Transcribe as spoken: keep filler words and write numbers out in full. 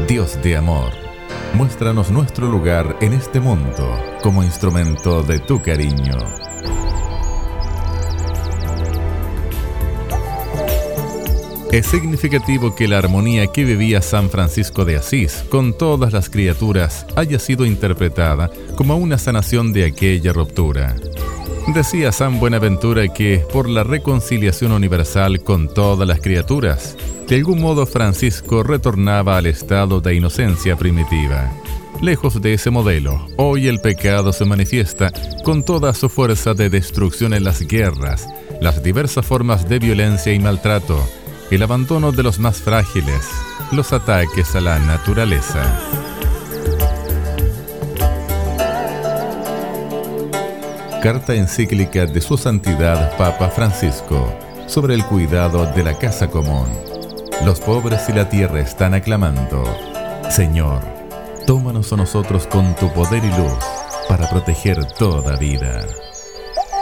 Dios de amor, muéstranos nuestro lugar en este mundo como instrumento de tu cariño. Es significativo que la armonía que vivía San Francisco de Asís con todas las criaturas haya sido interpretada como una sanación de aquella ruptura. Decía San Buenaventura que, por la reconciliación universal con todas las criaturas, de algún modo Francisco retornaba al estado de inocencia primitiva. Lejos de ese modelo, hoy el pecado se manifiesta con toda su fuerza de destrucción en las guerras, las diversas formas de violencia y maltrato, el abandono de los más frágiles, los ataques a la naturaleza. Carta encíclica de Su Santidad Papa Francisco sobre el cuidado de la casa común. Los pobres y la tierra están aclamando: Señor, tómanos a nosotros con tu poder y luz para proteger toda vida.